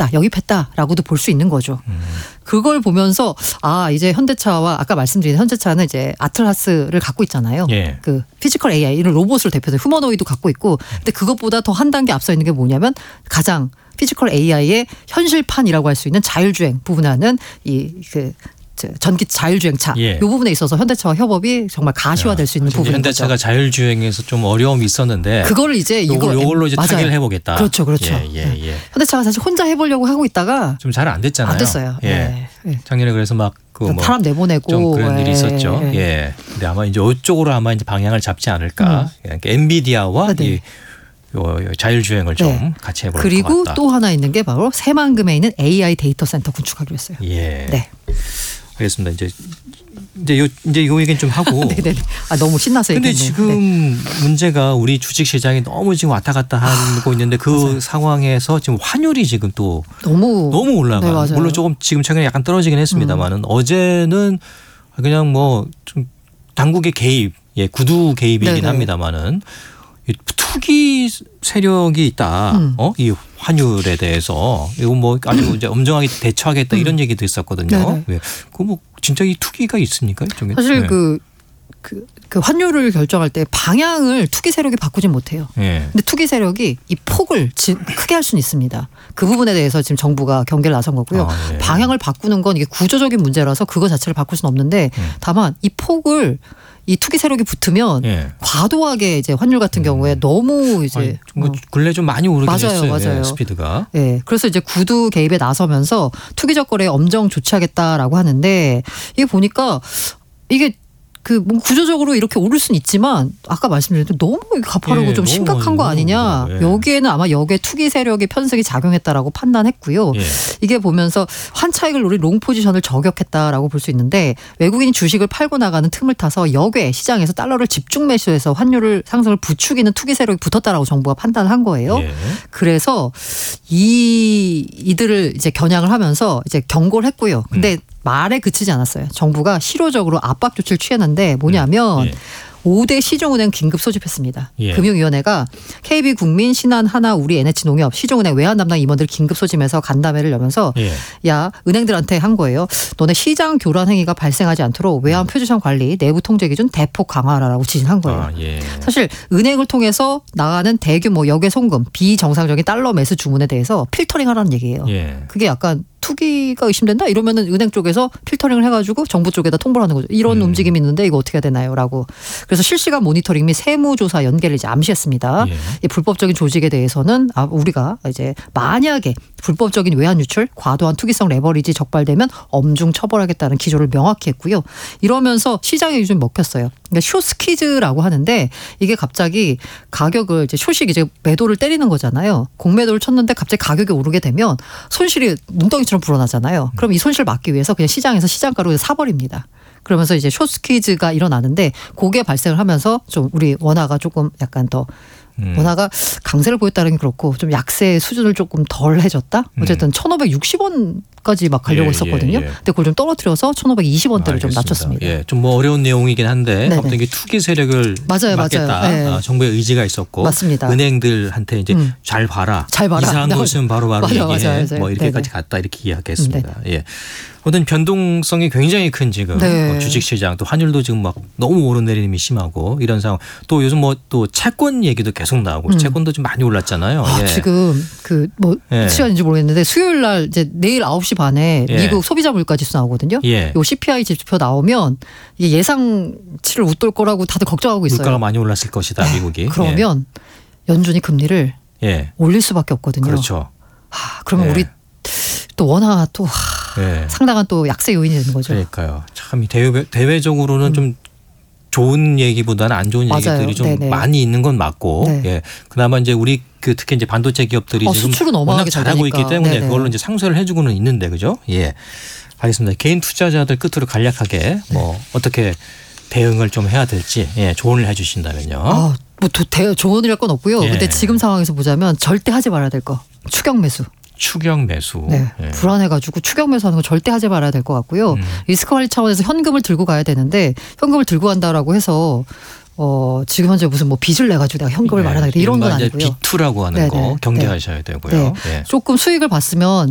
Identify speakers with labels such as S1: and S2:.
S1: 진입했다, 영입했다라고도 볼 수 있는 거죠. 그걸 보면서 이제 현대차와 아까 말씀드린 현대차는 이제 아틀라스를 갖고 있잖아요.
S2: 예.
S1: 그 피지컬 AI 이런 로봇을 대표해서 휴머노이드 갖고 있고, 근데 그것보다 더 한 단계 앞서 있는 게 뭐냐면 가장 피지컬 AI의 현실판이라고 할 수 있는 자율주행 부분에 하는 전기 자율주행차
S2: 예.
S1: 이 부분에 있어서 현대차와 협업이 정말 가시화될 수 있는 부분인
S2: 현대차가
S1: 거죠.
S2: 자율주행에서 좀 어려움이 있었는데
S1: 그걸 이제
S2: 요걸로 이제
S1: 맞아요.
S2: 타결을 해보겠다.
S1: 그렇죠.
S2: 예.
S1: 현대차가 사실 혼자 해보려고 하고 있다가
S2: 좀 잘 안 됐잖아요.
S1: 안 됐어요.
S2: 예.
S1: 네.
S2: 작년에 그래서 막
S1: 사람 내보내고
S2: 좀 그런 일이 있었죠.
S1: 예.
S2: 예. 근데 아마 이제 이쪽으로 아마 이제 방향을 잡지 않을까. 그러니까 엔비디아와
S1: 네.
S2: 이 자율주행을 좀
S1: 네.
S2: 같이 해볼 것
S1: 그리고
S2: 같다.
S1: 또 하나 있는 게 바로 새만금에 있는 AI 데이터 센터 구축하기로 했어요.
S2: 예.
S1: 네.
S2: 알겠습니다. 이제 요 얘기는 좀 하고.
S1: 네네. 너무 신나서
S2: 근데
S1: 얘기했네요.
S2: 지금 문제가 우리 주식 시장이 너무 지금 왔다 갔다 하고 있는데 그
S1: 맞아요.
S2: 상황에서 지금 환율이 지금 또
S1: 너무
S2: 올라가.
S1: 네, 맞아요.
S2: 물론 조금 지금 최근에 약간 떨어지긴 했습니다만은 어제는 그냥 뭐 좀 당국의 개입, 구두 개입이긴
S1: 네네.
S2: 합니다만은 투기 세력이 있다. 이 환율에 대해서 이거 뭐 아주 이제 엄정하게 대처하겠다 이런 얘기도 있었거든요. 네. 그 뭐 진짜 이 투기가 있습니까? 이쪽에?
S1: 사실
S2: 네.
S1: 그 환율을 결정할 때 방향을 투기 세력이 바꾸진 못해요.
S2: 네.
S1: 근데 투기 세력이 이 폭을 크게 할 수는 있습니다. 그 부분에 대해서 지금 정부가 경계를 나선 거고요.
S2: 네.
S1: 방향을 바꾸는 건 이게 구조적인 문제라서 그거 자체를 바꿀 수는 없는데 다만 이 폭을 이 투기 세력이 붙으면 과도하게 이제 환율 같은 경우에 너무 이제
S2: 근래 좀 많이 오르긴 했어요.
S1: 맞아요.
S2: 스피드가.
S1: 네, 그래서 이제 구두 개입에 나서면서 투기적 거래에 엄정 조치하겠다라고 하는데 이게 보니까 이게 뭐 구조적으로 이렇게 오를 수는 있지만 아까 말씀드린 대로 너무 가파르고 좀 심각한 거 아니냐. 여기에는 아마 역의 투기 세력의 편승이 작용했다라고 판단했고요. 이게 보면서 환차익을 노린 롱 포지션을 저격했다라고 볼 수 있는데 외국인이 주식을 팔고 나가는 틈을 타서 역의 시장에서 달러를 집중 매수해서 환율을 상승을 부추기는 투기 세력이 붙었다라고 정부가 판단한 거예요. 그래서 이들을 이제 겨냥을 하면서 이제 경고를 했고요. 근데 말에 그치지 않았어요. 정부가 실효적으로 압박 조치를 취했는데 뭐냐면 5대 시중은행 긴급 소집했습니다. 금융위원회가 KB국민, 신한, 하나, 우리, NH농협, 시중은행 외환 담당 임원들 긴급 소집해서 간담회를 열면서 은행들한테 한 거예요. 너네 시장 교란 행위가 발생하지 않도록 외환 표준화 관리, 내부 통제 기준 대폭 강화하라고 지시한 거예요. 사실 은행을 통해서 나가는 대규모 역외 송금, 비정상적인 달러 매수 주문에 대해서 필터링하라는 얘기예요. 그게 약간 투기가 의심된다 이러면은 은행 쪽에서 필터링을 해가지고 정부 쪽에다 통보를 하는 거죠. 이런 움직임이 있는데 이거 어떻게 해야 되나요?라고. 그래서 실시간 모니터링 및 세무조사 연계를 이제 암시했습니다. 이 불법적인 조직에 대해서는 우리가 이제 만약에 불법적인 외환 유출, 과도한 투기성 레버리지 적발되면 엄중 처벌하겠다는 기조를 명확히 했고요. 이러면서 시장에 좀 먹혔어요. 그러니까 숏스퀴즈라고 하는데 이게 갑자기 가격을 이제 숏이 이제 매도를 때리는 거잖아요. 공매도를 쳤는데 갑자기 가격이 오르게 되면 손실이 눈덩이처럼 불어나잖아요. 그럼 이 손실을 막기 위해서 그냥 시장에서 시장가로 사버립니다. 그러면서 이제 숏스퀴즈가 일어나는데 그게 발생을 하면서 좀 우리 원화가 조금 약간 더 원화가 강세를 보였다는 게 그렇고 좀 약세 수준을 조금 덜 해줬다. 어쨌든 1,560원까지 막 가려고 했었거든요. 근데 그걸 좀 떨어뜨려서 1,520원대로 좀 낮췄습니다.
S2: 좀 뭐 어려운 내용이긴 한데 아무튼 이게 투기 세력을 막겠다. 정부의 의지가 있었고
S1: 맞습니다.
S2: 은행들한테 이제 잘 봐라. 이상한 것은 바로바로 얘기해. 뭐 이렇게까지 갔다 이렇게 이야기했습니다. 아무튼 변동성이 굉장히 큰 지금 주식시장 또 환율도 지금 막 너무 오르내림이 심하고 이런 상황. 또 요즘 뭐 또 채권 얘기도 계속 나오고 채권도 좀 많이 올랐잖아요.
S1: 지금 시간인지 모르겠는데 수요일 날 이제 내일 9시 반에 미국 소비자 물가지수 나오거든요. 요 CPI 지표 나오면 예상치를 웃돌 거라고 다들 걱정하고 있어요.
S2: 물가가 많이 올랐을 것이다 미국이.
S1: 그러면 연준이 금리를 올릴 수밖에 없거든요.
S2: 그렇죠.
S1: 그러면 우리 또 원화 또 상당한 또 약세 요인이 되는 거죠.
S2: 그러니까요. 참 대외적으로는 좀 좋은 얘기보다는 안 좋은 얘기들이 좀 많이 있는 건 맞고, 그나마 이제 우리 특히 이제 반도체 기업들이 지금 워낙 잘하고 있기 때문에 그걸로 이제 상쇄를 해주고는 있는데, 그죠? 알겠습니다. 개인 투자자들 끝으로 간략하게 뭐 어떻게 대응을 좀 해야 될지 조언을 해주신다면요.
S1: 조언이랄 건 없고요. 근데 지금 상황에서 보자면 절대 하지 말아야 될 거 추격 매수.
S2: 추격 매수.
S1: 불안해가지고 추격 매수하는 거 절대 하지 말아야 될 것 같고요. 리스크 관리 차원에서 현금을 들고 가야 되는데 현금을 들고 간다라고 해서 지금 현재 무슨 뭐 빚을 내가지고 내가 현금을 마련하겠다 이런 건 아니고요.
S2: 비투라고 하는 거 경계하셔야 되고요.
S1: 조금 수익을 봤으면